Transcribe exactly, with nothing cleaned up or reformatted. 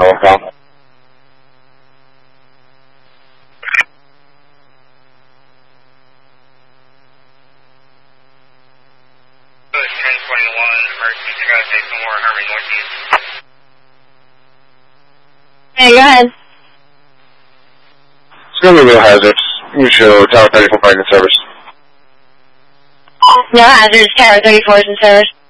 Northbound. ten twenty-one, emergency, you gotta take some more Harmony Northeast. Hey, go ahead. It's going to be no hazards. You show Tower thirty-four finding service. No hazards, Tower thirty-four is in service.